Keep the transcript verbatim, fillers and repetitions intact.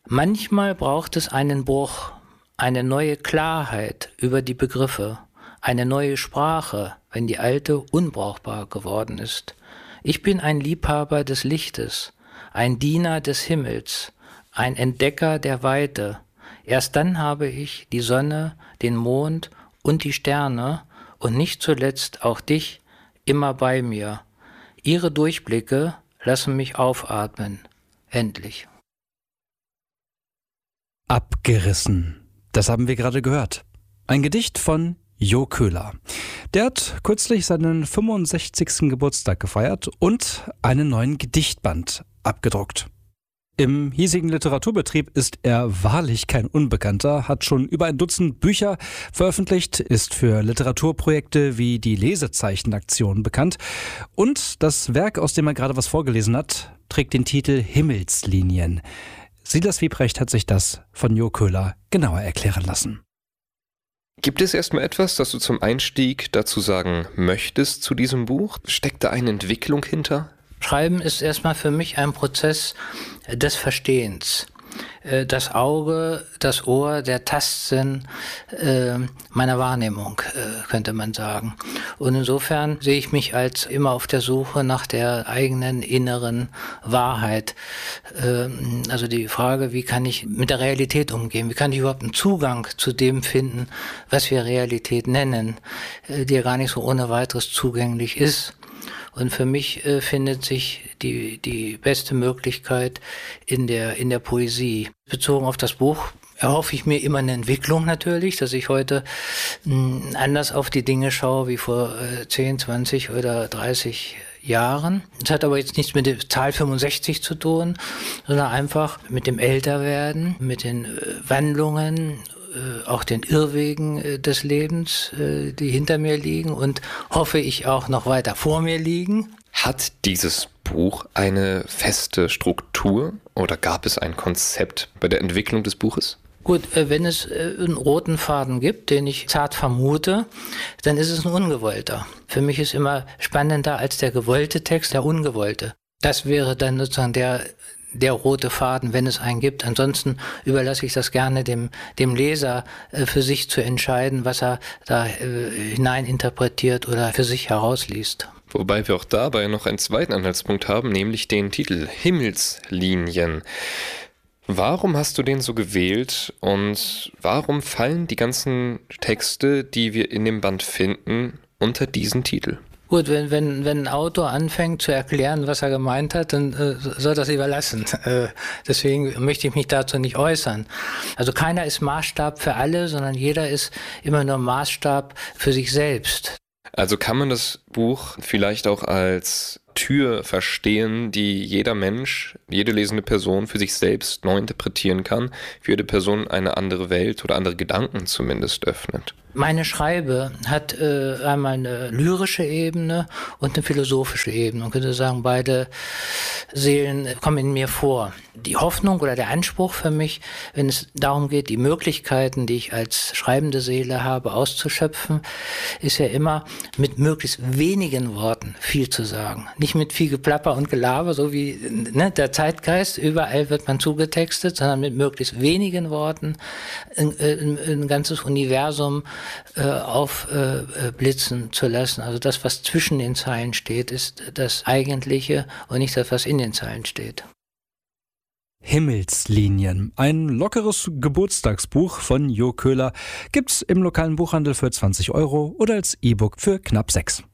Manchmal braucht es einen Bruch, eine neue Klarheit über die Begriffe, eine neue Sprache, wenn die alte unbrauchbar geworden ist. Ich bin ein Liebhaber des Lichtes, ein Diener des Himmels, ein Entdecker der Weite. Erst dann habe ich die Sonne, den Mond und die Sterne und nicht zuletzt auch dich immer bei mir. Ihre Durchblicke lassen mich aufatmen. Endlich. Abgerissen. Das haben wir gerade gehört. Ein Gedicht von Jo Köhler. Der hat kürzlich seinen fünfundsechzigsten Geburtstag gefeiert und einen neuen Gedichtband abgedruckt. Im hiesigen Literaturbetrieb ist er wahrlich kein Unbekannter, hat schon über ein Dutzend Bücher veröffentlicht, ist für Literaturprojekte wie die Lesezeichenaktion bekannt und das Werk, aus dem er gerade was vorgelesen hat, trägt den Titel Himmelslinien. Silas Wiebrecht hat sich das von Jo Köhler genauer erklären lassen. Gibt es erstmal etwas, das du zum Einstieg dazu sagen möchtest zu diesem Buch? Steckt da eine Entwicklung hinter? Schreiben ist erstmal für mich ein Prozess des Verstehens. Das Auge, das Ohr, der Tastsinn äh, meiner Wahrnehmung, äh, könnte man sagen. Und insofern sehe ich mich als immer auf der Suche nach der eigenen inneren Wahrheit. Äh, also die Frage, wie kann ich mit der Realität umgehen? Wie kann ich überhaupt einen Zugang zu dem finden, was wir Realität nennen, äh, die ja gar nicht so ohne weiteres zugänglich ist? Und für mich äh, findet sich die, die beste Möglichkeit in der, in der Poesie. Bezogen auf das Buch erhoffe ich mir immer eine Entwicklung natürlich, dass ich heute mh, anders auf die Dinge schaue wie vor äh, zehn, zwanzig oder dreißig Jahren. Das hat aber jetzt nichts mit der Zahl fünfundsechzig zu tun, sondern einfach mit dem Älterwerden, mit den äh, Wandlungen, auch den Irrwegen des Lebens, die hinter mir liegen und hoffe ich auch noch weiter vor mir liegen. Hat dieses Buch eine feste Struktur oder gab es ein Konzept bei der Entwicklung des Buches? Gut, wenn es einen roten Faden gibt, den ich zart vermute, dann ist es ein ungewollter. Für mich ist immer spannender als der gewollte Text der ungewollte. Das wäre dann sozusagen der der rote Faden, wenn es einen gibt. Ansonsten überlasse ich das gerne dem, dem Leser äh, für sich zu entscheiden, was er da äh, hineininterpretiert oder für sich herausliest. Wobei wir auch dabei noch einen zweiten Anhaltspunkt haben, nämlich den Titel Himmelslinien. Warum hast du den so gewählt und warum fallen die ganzen Texte, die wir in dem Band finden, unter diesen Titel? Gut, wenn, wenn, wenn ein Autor anfängt zu erklären, was er gemeint hat, dann äh, soll das überlassen. Äh, deswegen möchte ich mich dazu nicht äußern. Also keiner ist Maßstab für alle, sondern jeder ist immer nur Maßstab für sich selbst. Also kann man das Buch vielleicht auch als Tür verstehen, die jeder Mensch, jede lesende Person für sich selbst neu interpretieren kann, für jede Person eine andere Welt oder andere Gedanken zumindest öffnet? Meine Schreibe hat äh, einmal eine lyrische Ebene und eine philosophische Ebene. Man könnte sagen, beide Seelen kommen in mir vor. Die Hoffnung oder der Anspruch für mich, wenn es darum geht, die Möglichkeiten, die ich als schreibende Seele habe, auszuschöpfen, ist ja immer mit möglichst wenigen Worten viel zu sagen. Nicht mit viel Geplapper und Gelaber, so wie ne, der Zeitgeist, überall wird man zugetextet, sondern mit möglichst wenigen Worten ein, ein, ein ganzes Universum äh, aufblitzen äh, zu lassen. Also das, was zwischen den Zeilen steht, ist das Eigentliche und nicht das, was in den Zeilen steht. Himmelslinien, ein lockeres Geburtstagsbuch von Jo Köhler, gibt's im lokalen Buchhandel für zwanzig Euro oder als E-Book für knapp sechs.